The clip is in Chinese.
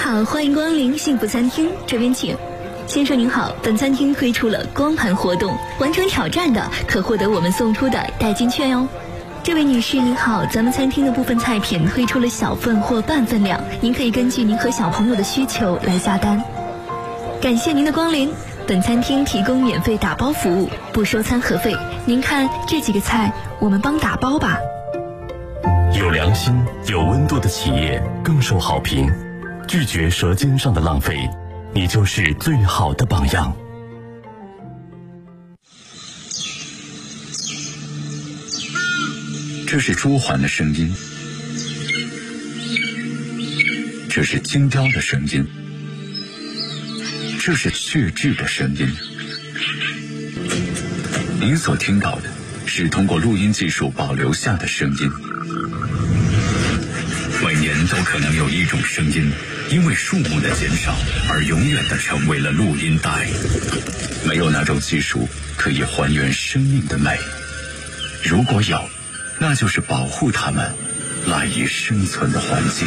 好，欢迎光临幸福餐厅，这边请。先生您好，本餐厅推出了光盘活动，完成挑战的可获得我们送出的代金券哟。这位女士您好，咱们餐厅的部分菜品推出了小份或半份量，您可以根据您和小朋友的需求来下单。感谢您的光临，本餐厅提供免费打包服务，不收餐盒费。您看这几个菜，我们帮打包吧。 有良心、有温度的企业更受好评。拒绝舌尖上的浪费，你就是最好的榜样。 这是朱鹮的声音，这是金雕的声音，这是血雉的声音。您所听到的是通过录音技术保留下的声音。每年都可能有一种声音因为数目的减少而永远地成为了录音带。没有那种技术可以还原生命的美，如果有，那就是保护它们赖以生存的环境。